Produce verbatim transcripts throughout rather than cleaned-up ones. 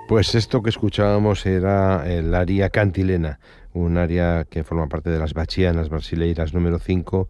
Pues esto que escuchábamos era el aria cantilena, un aria que forma parte de las bachianas brasileiras número cinco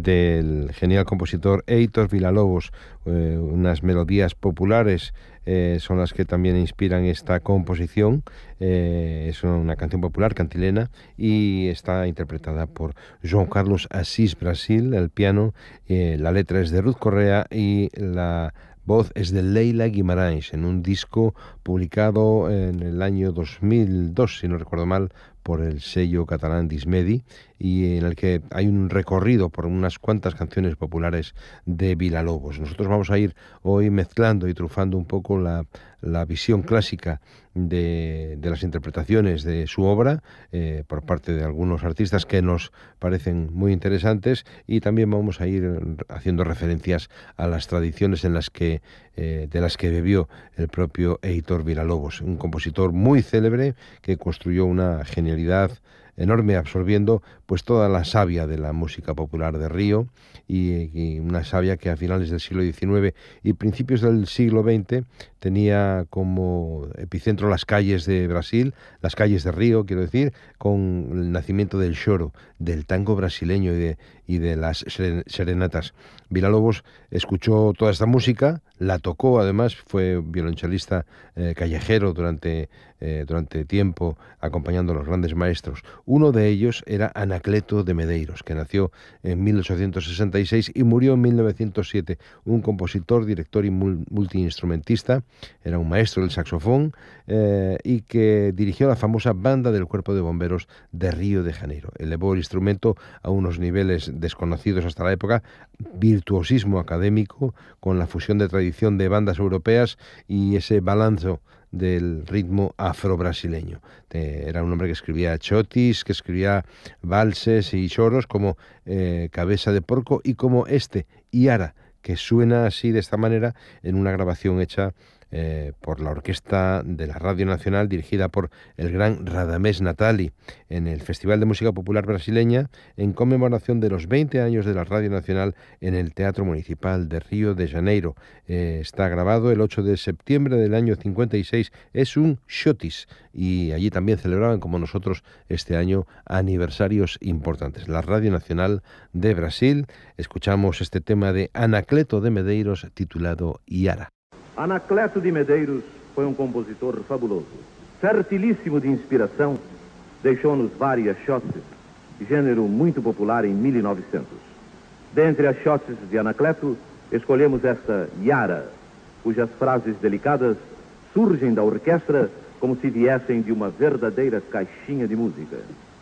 del genial compositor Heitor Villa-Lobos. Eh, unas melodías populares eh, son las que también inspiran esta composición. Eh, es una canción popular cantilena y está interpretada por João Carlos Assis Brasil, el piano. Eh, la letra es de Ruth Correa y la voz es de Leila Guimarães, en un disco publicado en el año dos mil dos, si no recuerdo mal, por el sello catalán Dismedi, y en el que hay un recorrido por unas cuantas canciones populares de Villa-Lobos. Nosotros vamos a ir hoy mezclando y trufando un poco la, la visión clásica de, de las interpretaciones de su obra eh, por parte de algunos artistas que nos parecen muy interesantes, y también vamos a ir haciendo referencias a las tradiciones en las que eh, de las que bebió el propio Heitor Villa-Lobos, un compositor muy célebre que construyó una genialidad enorme, absorbiendo pues toda la savia de la música popular de Río, y, y una savia que a finales del siglo diecinueve y principios del siglo veinte tenía como epicentro las calles de Brasil, las calles de Río, quiero decir, con el nacimiento del choro, del tango brasileño y de, y de las serenatas. Villa-Lobos escuchó toda esta música, la tocó, además fue violonchelista eh, callejero durante, eh, durante tiempo, acompañando a los grandes maestros. Uno de ellos era Anacleto de Medeiros, que nació en mil ochocientos sesenta y seis y murió en mil novecientos siete, un compositor, director y multiinstrumentista. Era un maestro del saxofón eh, y que dirigió la famosa banda del Cuerpo de Bomberos de Río de Janeiro. Elevó el instrumento a unos niveles desconocidos hasta la época, virtuosismo académico con la fusión de tradición de bandas europeas y ese balanzo del ritmo afro-brasileño. Eh, era un hombre que escribía chotis, que escribía valses y choros como eh, Cabeza de Porco y como este, Iara, que suena así de esta manera en una grabación hecha Eh, por la orquesta de la Radio Nacional, dirigida por el gran Radamés Natali, en el Festival de Música Popular Brasileña, en conmemoración de los veinte años de la Radio Nacional en el Teatro Municipal de Río de Janeiro. Eh, está grabado el ocho de septiembre del año cincuenta y seis, es un chotis, y allí también celebraban, como nosotros, este año aniversarios importantes. La Radio Nacional de Brasil. Escuchamos este tema de Anacleto de Medeiros titulado Iara. Anacleto de Medeiros foi um compositor fabuloso. Fertilíssimo de inspiração, deixou-nos várias chotes, gênero muito popular em mil e novecentos. Dentre as chotes de Anacleto, escolhemos esta Iara, cujas frases delicadas surgem da orquestra como se viessem de uma verdadeira caixinha de música.